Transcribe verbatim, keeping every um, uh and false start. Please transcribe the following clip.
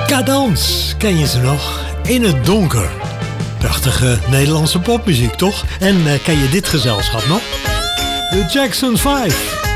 Cadans, ken je ze nog? In het donker. Prachtige Nederlandse popmuziek, toch? En uh, ken je dit gezelschap nog? De Jackson vijf.